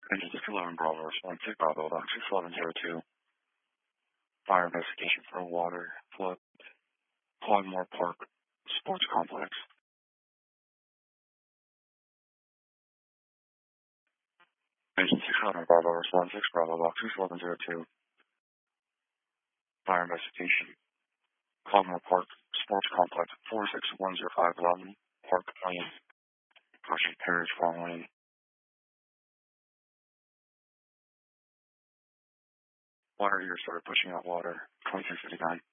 Engine 611 Bravo, response 6 Bravo, Dock 61102. Fire investigation for water flood, Clogmore Park Sports Complex. Engine 611 Bravo, response 6 Bravo, Dock 61102. Fire investigation, Clogmore Park Sports Complex, 4610511, Park Lane, Pershing Parish, Wrong Lane. Water heater started pushing out water, 2359.